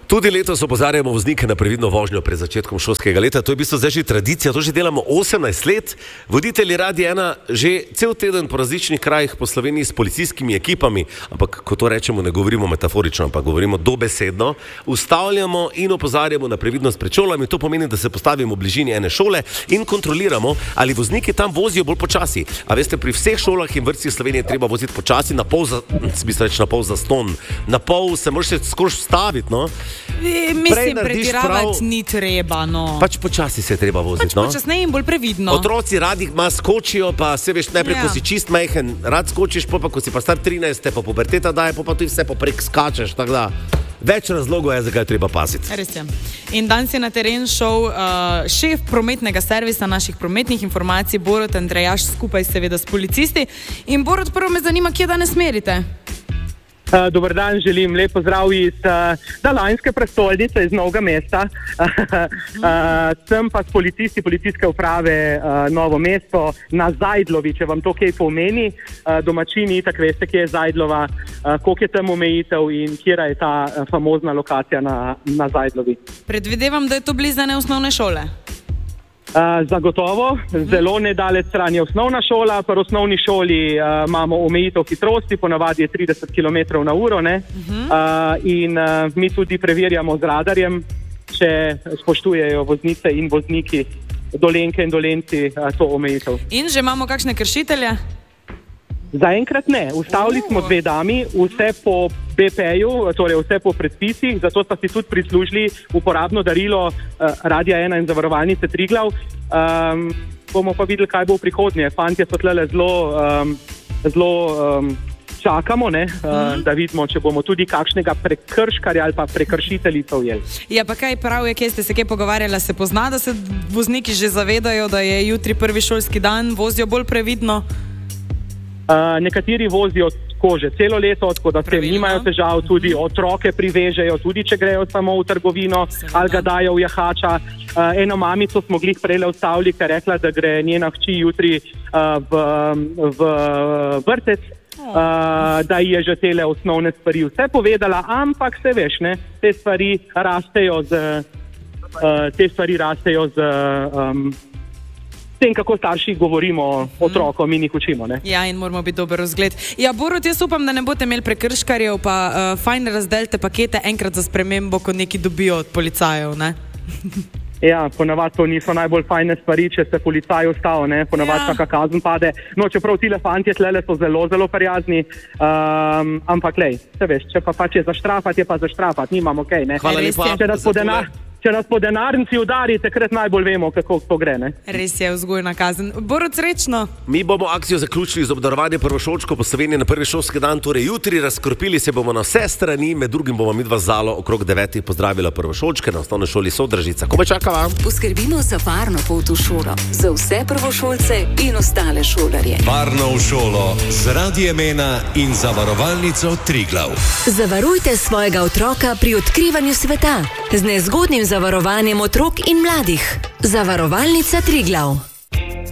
Tudi letos opozarjamo voznike na previdno vožnjo pred začetkom šolskega leta. To je v bistvu zdaj že tradicija, to že delamo 18 let. Voditelji Radia 1 že cel teden po različnih krajih po Sloveniji s policijskimi ekipami, ampak ko to rečemo, ne govorimo metaforično, ampak govorimo dobesedno, ustavljamo in opozarjamo na previdnost pred šolami. To pomeni, da se postavimo v bližini ene šole in kontroliramo, ali vozniki tam vozijo bolj počasi. A veste, pri vseh šolah in vrtcih Slovenije treba voziti počasi, na pol zastonj, na pol se moraš skoro staviti, no? Mislim, pretiravati ni treba, no. Pač počasi se je treba voziti, no. Počasneje in bolj previdno. Otroci radi skočijo, pa se veš, najprej, ko si čist majhen, rad skočiš, pa ko si pa star 13, pa puberteta daje, pa tu vse poprek skačeš, tako da. Več razlogov je, zakaj treba paziti. Res je. In danes je na teren šel šef prometnega servisa naših prometnih informacij, Borut Andrejaš, skupaj seveda s policisti. In Borut, prvo me zanima, kje danes merite? Dober dan, želim lep pozdrav iz Dalajnske prestolnice, iz Novega mesta. Sem pa s policisti policijske uprave Novo mesto na Zajdlovi, če vam to kaj pomeni. Domačini, tako veste, kje je Zajdlova, koliko je tam omejitev in kjera je ta famozna lokacija na Zajdlovi. Predvidevam, da je to blizu ene osnovne šole. Zagotovo, zelo nedaleč stran je osnovna šola. Pri osnovni šoli imamo omejitev hitrosti, ponavadi je 30 km/h, ne? In mi tudi preverjamo z radarjem, če spoštujejo voznice in vozniki, Dolenke in Dolenci, to omejitev. In že imamo kakšne kršitelje? Zaenkrat ne. Ustavili smo 2 dami, vse po BP-ju, torej vse po predpisih, zato sta si tudi prislužili uporabno darilo Radia 1 in Zavarovalnice Triglav. Bomo pa videli, kaj bo v prihodnje. Fantje so tlele zelo čakamo, ne, da vidimo, če bomo tudi kakšnega prekrškarja ali pa prekršiteljico ujeli. Ja, pa kaj prav je, kje ste se kaj pogovarjali, se pozna, da se vozniki že zavedajo, da je jutri prvi šolski dan, vozijo bolj previdno? Nekateri vozijo tako že celo leto, tako da s tem nimajo težav, tudi otroke privežejo, tudi če grejo samo v trgovino ali ga dajo v jahača. Eno mamico smo glih prejle ustavili, ker je rekla, da gre njena hči jutri v vrtec, da ji je že tele osnovne stvari vse povedala, ampak se veš, ne, te stvari rastejo z tem, kako starši govorimo otrokom in jih učimo, ne? Ja, in moramo biti dober vzgled. Ja, Borut, jaz upam, da ne boste imeli prekrškarjev, pa fajn razdelite pakete enkrat za spremembo, ko neki dobijo od policajev, ne? Ja, ponavadi to niso najbolj fajne stvari, če se policaj ustavi, ne? Ponavadi taka kazen pade. No, čeprav tile fantje tlele so zelo, zelo prijazni, ampak lej, se veš, če pa pač je zaštrafati, je pa zaštrafati, nimamo kaj, ne? Hvala lepa. Če nas po denarnici udari, takrat najbolj vemo, kako to gre, ne? Res je, vzgojna kazen. Borut, srečno! Mi bomo akcijo zaključili z obdarovanjem prvošolčkov po Sloveniji na prvi šolski dan, torej jutri. Razkropili se bomo na vse strani, med drugim bomo midva z Zalo okrog 9 pozdravila prvošolčke na osnovni šoli Sodražica. Ko me čakava? Poskrbimo za varno pot v šolo, za vse prvošolce in ostale šolarje. Varno v šolo z Radiem 1 in Zavarovalnico Triglav. Zavarujte svojega otroka pri odkrivanju sveta z nezgodnim zavarovanjem otrok in mladih. Zavarovalnica Triglav.